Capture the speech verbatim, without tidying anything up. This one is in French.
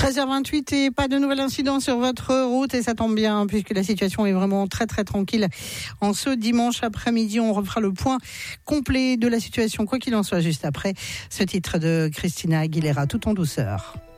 treize heures vingt-huit et pas de nouvel incident sur votre route et ça tombe bien puisque la situation est vraiment très très tranquille. En ce dimanche après-midi, on refera le point complet de la situation, quoi qu'il en soit, juste après ce titre de Christina Aguilera, Tout en douceur.